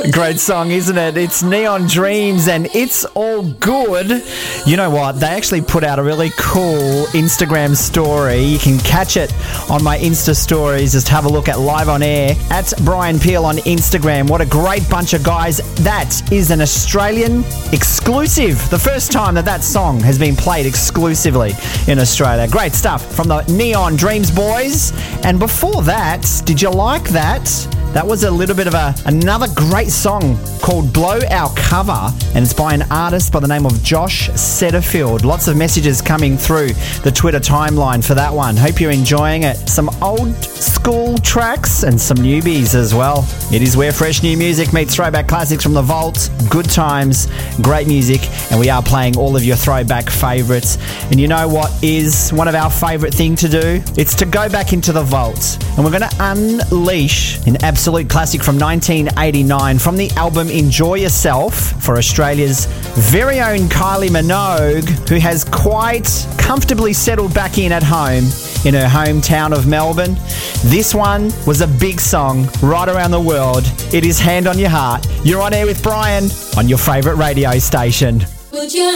Great song, isn't it? It's Neon Dreams and It's All Good. You know what? They actually put out a really cool Instagram story. You can catch it on my Insta stories. Just have a look at Live On Air at Brian Peel on Instagram. What a great bunch of guys. That is an Australian exclusive. The first time that song has been played exclusively in Australia. Great stuff from the Neon Dreams boys. And before that, did you like that? That was a little bit of another great song called Blow Our Cover, and it's by an artist by the name of Josh Setterfield. Lots of messages coming through the Twitter timeline for that one. Hope you're enjoying it. Some old school tracks and some newbies as well. It is where fresh new music meets throwback classics from the vault. Good times, great music, and we are playing all of your throwback favourites. And you know what is one of our favourite thing to do? It's to go back into the vault, and we're going to unleash an absolute classic from 1989 from the album Enjoy Yourself for Australia's very own Kylie Minogue, who has quite comfortably settled back in at home in her hometown of Melbourne. This one was a big song right around the world. It is Hand on Your Heart. You're on air with Brian on your favourite radio station. Put your